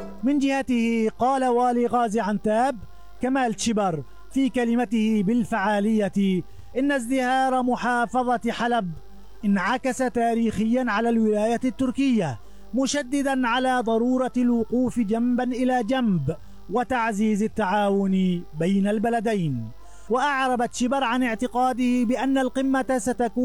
من جهته قال والي غازي عنتاب كمال تشبر في كلمته بالفعالية إن ازدهار محافظة حلب انعكس تاريخيا على الولاية التركية، مشددا على ضرورة الوقوف جنبا إلى جنب وتعزيز التعاون بين البلدين. وأعرب تشبر عن اعتقاده بأن القمة ستكون